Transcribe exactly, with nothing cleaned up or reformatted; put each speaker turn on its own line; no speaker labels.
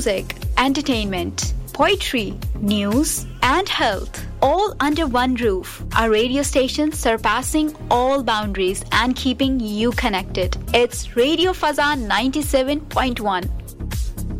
music, entertainment, poetry, news, and health, all under one roof. A radio station surpassing all boundaries and keeping you connected. It's Radio Fazan ninety-seven point one.